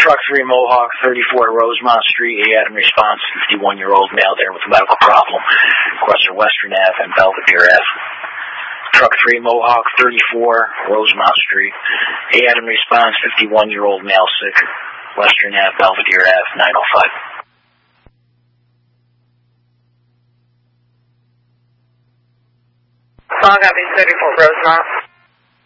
Truck 3 Mohawk, 34 Rosemont Street, Adam response, 51-year-old male there with a medical problem. Crosser Western Ave and Belvedere Ave. Truck 3 Mohawk, 34 Rosemont Street, Adam response, 51-year-old male sick. Western Ave, Belvedere Ave, 905. Long Avenue 34 Rosemont.